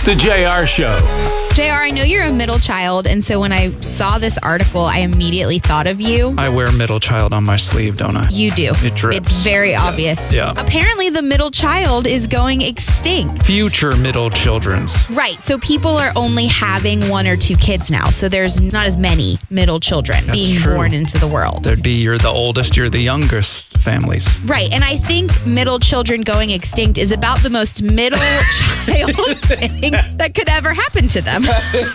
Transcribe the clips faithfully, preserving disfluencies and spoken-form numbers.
The J R Show. J R, I know you're a middle child, and so when I saw this article, I immediately thought of you. I wear middle child on my sleeve, don't I? You do. It drips. It's very Yeah. obvious. Yeah. Apparently, the middle child is going extinct. Future middle children's. Right. So people are only having one or two kids now. So there's not as many middle children That's being true. born into the world. There'd be you're the oldest, you're the youngest families. Right. And I think middle children going extinct is about the most middle child thing that could ever happen to them.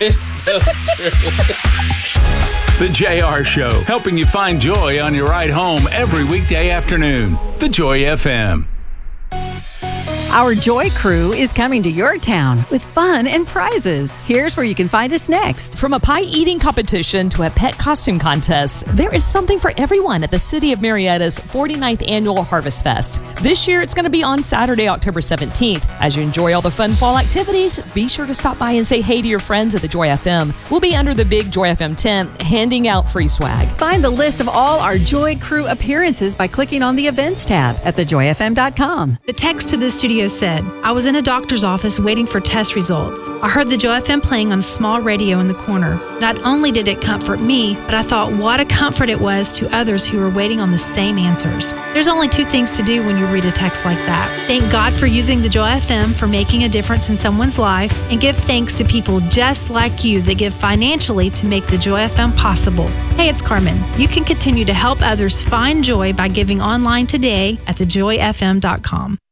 The J R Show, helping you find joy on your ride home every weekday afternoon. The Joy F M. Our Joy Crew is coming to your town with fun and prizes. Here's where you can find us next. From a pie eating competition to a pet costume contest, there is something for everyone at the City of Marietta's forty-ninth Annual Harvest Fest. This year, it's going to be on Saturday, October seventeenth. As you enjoy all the fun fall activities, be sure to stop by and say hey to your friends at the Joy F M. We'll be under the big Joy F M tent, handing out free swag. Find the list of all our Joy Crew appearances by clicking on the events tab at the joy f m dot com. The text to the studio said, I was in a doctor's office waiting for test results. I heard the Joy F M playing on a small radio in the corner. Not only did it comfort me, but I thought what a comfort it was to others who were waiting on the same answers. There's only two things to do when you read a text like that. Thank God for using the Joy F M for making a difference in someone's life, and give thanks to people just like you that give financially to make the Joy F M possible. Hey, it's Carmen. You can continue to help others find joy by giving online today at the joy f m dot com.